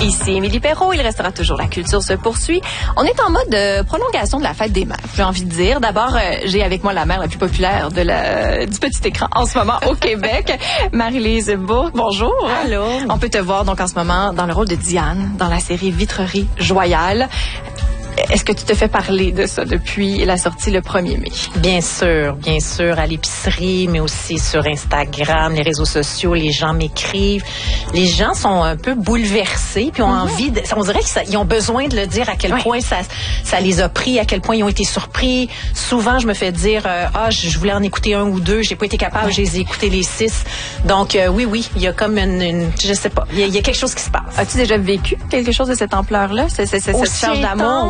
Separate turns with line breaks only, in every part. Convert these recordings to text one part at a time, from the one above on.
Ici Émilie Perrault, il restera toujours La Culture se poursuit. On est en mode prolongation de la fête des mères, j'ai envie de dire. D'abord, j'ai avec moi la mère la plus populaire du petit écran en ce moment au Québec, Marie-Lise Bourque. Bonjour.
Allô.
On peut te voir donc en ce moment dans le rôle de Diane dans la série Vitrerie Joyale. Est-ce que tu te fais parler de ça depuis la sortie le 1er mai?
Bien sûr, à l'épicerie, mais aussi sur Instagram, les réseaux sociaux, les gens m'écrivent. Les gens sont un peu bouleversés, puis ont envie de... On dirait qu'ils ont besoin de le dire à quel point ça les a pris, à quel point ils ont été surpris. Souvent, je me fais dire, je voulais en écouter un ou deux, j'ai pas été capable, je les ai écoutés les 6. Donc, oui, il y a comme je sais pas, il y a quelque chose qui se passe.
As-tu déjà vécu quelque chose de cette ampleur-là? Cette charge d'amour,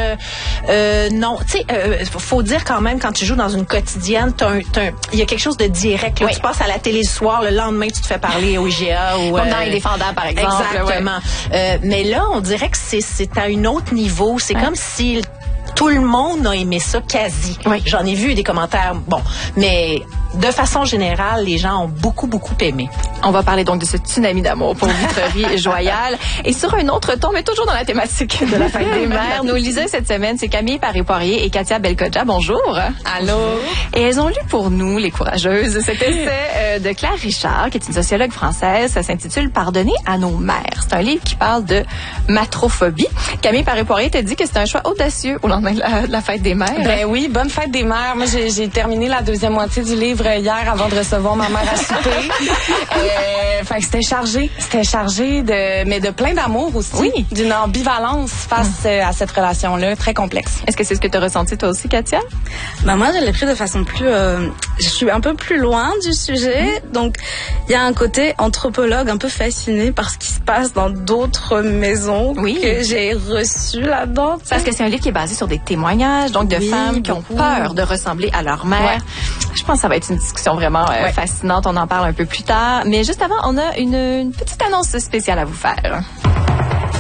non, tu sais, faut dire quand même, quand tu joues dans une quotidienne, il y a quelque chose de direct. Là, tu passes à la télé le soir, le lendemain, tu te fais parler au IGA. Ou,
comme dans Les Défendants, par exemple.
Exactement. Mais là, on dirait que c'est à un autre niveau. C'est comme si tout le monde a aimé ça quasi. J'en ai vu des commentaires, mais de façon générale, les gens ont beaucoup aimé.
On va parler donc de ce tsunami d'amour pour Vitrerie Joyale. Et sur un autre ton, mais toujours dans la thématique de la fête des mères, nos liseuses cette semaine, c'est Camille Paré-Poirier et Katia Belkhodja. Bonjour.
Allô.
Et elles ont lu pour nous, les courageuses, cet essai de Claire Richard, qui est une sociologue française. Ça s'intitule « Pardonner à nos mères ». C'est un livre qui parle de matrophobie. Camille Paré-Poirier t'a dit que c'était un choix audacieux au lendemain de la fête des mères.
Ben oui, bonne fête des mères. Moi, j'ai terminé la deuxième moitié du livre hier avant de recevoir ma mère à souper. Fait que c'était chargé de plein d'amour aussi, d'une ambivalence face à cette relation-là, très complexe.
Est-ce que c'est ce que tu as ressenti toi aussi, Katia?
Ben moi, je l'ai pris de façon plus... je suis un peu plus loin du sujet, donc il y a un côté anthropologue un peu fasciné par ce qui se passe dans d'autres maisons que j'ai reçues là-dedans.
Parce que c'est un livre qui est basé sur des témoignages, donc de femmes qui ont peur de ressembler à leur mère. Je pense que ça va être une discussion vraiment fascinante. On en parle un peu plus tard. Mais juste avant, on a une petite annonce spéciale à vous faire.